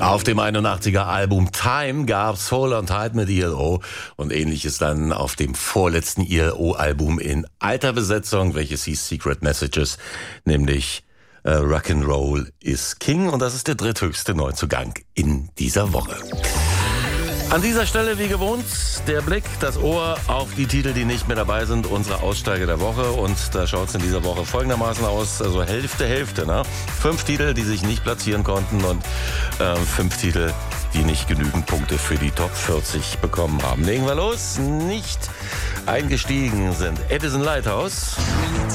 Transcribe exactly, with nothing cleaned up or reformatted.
Auf dem einundachtziger Album Time gab's Hold on Tight mit E L O und ähnliches dann auf dem vorletzten E L O-Album in alter Besetzung, welches hieß Secret Messages, nämlich äh, Rock'n'Roll is King, und das ist der dritthöchste Neuzugang in dieser Woche. An dieser Stelle, wie gewohnt, der Blick, das Ohr auf die Titel, die nicht mehr dabei sind, unsere Aussteiger der Woche. Und da schaut es in dieser Woche folgendermaßen aus, also Hälfte, Hälfte. Ne? Fünf Titel, die sich nicht platzieren konnten, und äh, fünf Titel, die nicht genügend Punkte für die Top vierzig bekommen haben. Legen wir los. Nicht eingestiegen sind Edison Lighthouse.